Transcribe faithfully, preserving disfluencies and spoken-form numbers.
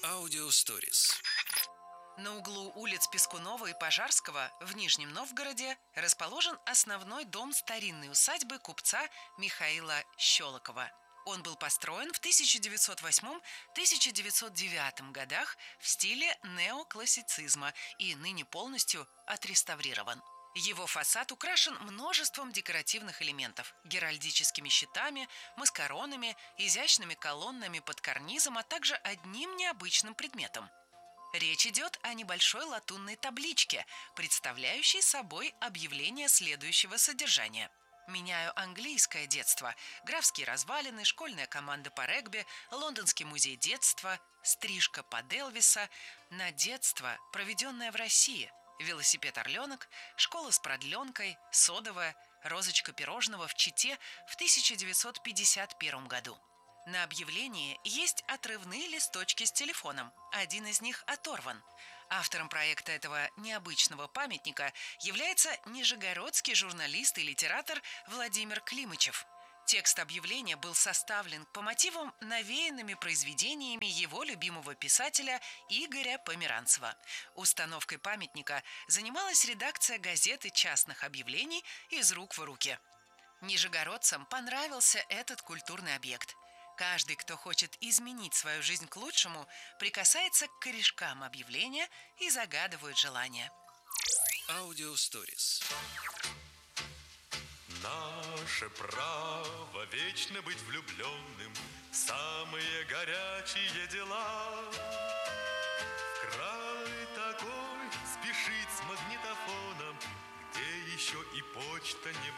Аудиосторис. На углу улиц Пескунова и Пожарского в Нижнем Новгороде расположен основной дом старинной усадьбы купца Михаила Щелокова. Он был построен в тысяча девятьсот восьмом — тысяча девятьсот девятом годах в стиле неоклассицизма и ныне полностью отреставрирован. Его фасад украшен множеством декоративных элементов – геральдическими щитами, маскаронами, изящными колоннами под карнизом, а также одним необычным предметом. Речь идет о небольшой латунной табличке, представляющей собой объявление следующего содержания: «Меняю английское детство, графские развалины, школьная команда по регби, лондонский музей детства, стрижка под Элвиса на детство, проведенное в России, велосипед «Орленок», школа с продленкой, содовая, розочка пирожного в Чите в тысяча девятьсот пятьдесят первом году». На объявлении есть отрывные листочки с телефоном, один из них оторван. Автором проекта этого необычного памятника является нижегородский журналист и литератор Владимир Климычев. Текст объявления был составлен по мотивам, навеянными произведениями его любимого писателя Игоря Померанцева. Установкой памятника занималась редакция газеты частных объявлений «Из рук в руки». Нижегородцам понравился этот культурный объект. Каждый, кто хочет изменить свою жизнь к лучшему, прикасается к корешкам объявления и загадывает желание. Аудиосторис. Наше право вечно быть влюбленным в самые горячие дела. В край такой спешить с магнитофоном, где еще и почта не